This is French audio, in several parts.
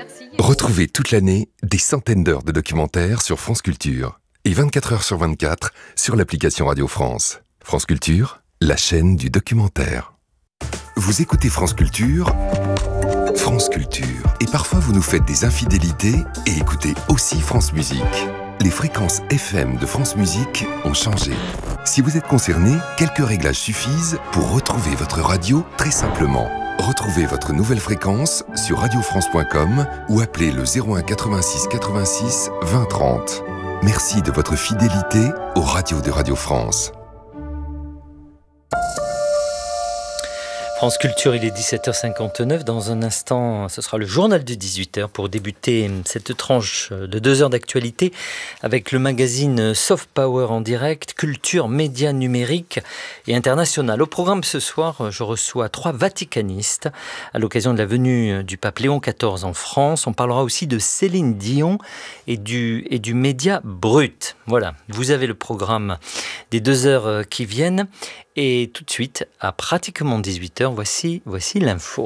Retrouvez toute l'année des centaines d'heures de documentaires sur France Culture et 24 heures sur 24 sur l'application Radio France. France Culture, la chaîne du documentaire. Vous écoutez France Culture, et parfois vous nous faites des infidélités et écoutez aussi France Musique. Les fréquences FM de France Musique ont changé. Si vous êtes concerné, quelques réglages suffisent pour retrouver votre radio très simplement. Retrouvez votre nouvelle fréquence sur radiofrance.com ou appelez le 01 86 86 20 30. Merci de votre fidélité aux radios de Radio France. France Culture, il est 17h59. Dans un instant, ce sera le journal de 18h pour débuter cette tranche de 2 heures d'actualité avec le magazine Soft Power en direct, culture, médias numériques et international. Au programme ce soir, je reçois 3 vaticanistes à l'occasion de la venue du pape Léon XIV en France. On parlera aussi de Céline Dion et du média brut. Voilà, vous avez le programme des 2 heures qui viennent. Et tout de suite, à pratiquement 18h, voici l'info.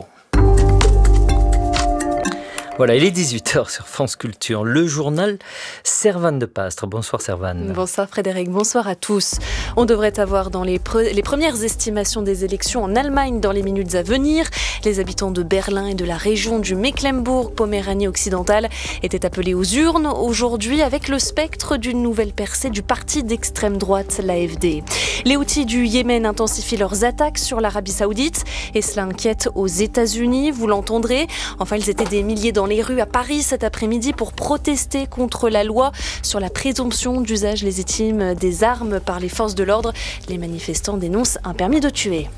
Voilà, il est 18h sur France Culture, le journal Servane de Pastre. Bonsoir Servane. Bonsoir Frédéric, bonsoir à tous. On devrait avoir dans les premières estimations des élections en Allemagne dans les minutes à venir. Les habitants de Berlin et de la région du Mecklembourg-Poméranie occidentale étaient appelés aux urnes aujourd'hui avec le spectre d'une nouvelle percée du parti d'extrême droite, l'AfD. Les Houthis du Yémen intensifient leurs attaques sur l'Arabie Saoudite et cela inquiète aux États-Unis, vous l'entendrez. Enfin, ils étaient des milliers dans les rues à Paris cet après-midi pour protester contre la loi sur la présomption d'usage légitime des armes par les forces de l'ordre. Les manifestants dénoncent un permis de tuer.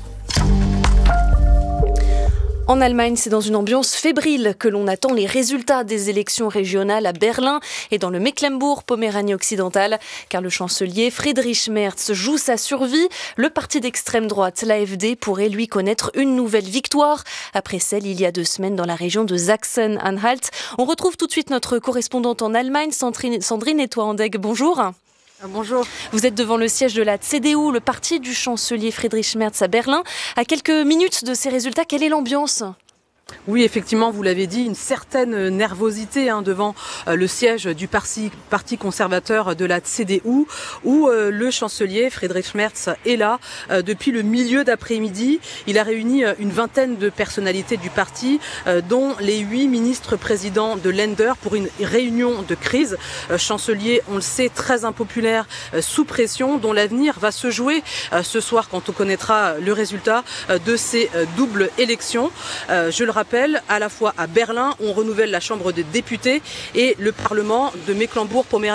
En Allemagne, c'est dans une ambiance fébrile que l'on attend les résultats des élections régionales à Berlin et dans le Mecklembourg-Poméranie occidentale, car le chancelier Friedrich Merz joue sa survie. Le parti d'extrême droite, l'AfD, pourrait lui connaître une nouvelle victoire après celle il y a 2 semaines dans la région de Sachsen-Anhalt. On retrouve tout de suite notre correspondante en Allemagne, Sandrine Etoile-Andegg. Bonjour. Bonjour. Vous êtes devant le siège de la CDU, le parti du chancelier Friedrich Merz à Berlin. À quelques minutes de ces résultats, quelle est l'ambiance ? Oui, effectivement, vous l'avez dit, une certaine nervosité devant le siège du parti conservateur de la CDU, où le chancelier Friedrich Merz est là depuis le milieu d'après-midi. Il a réuni une vingtaine de personnalités du parti, dont les 8 ministres présidents de Länder pour une réunion de crise. Chancelier, on le sait, très impopulaire, sous pression, dont l'avenir va se jouer ce soir quand on connaîtra le résultat de ces doubles élections. Je le rappelle, à la fois à Berlin, on renouvelle la Chambre des députés et le Parlement de Mecklembourg-Poméranie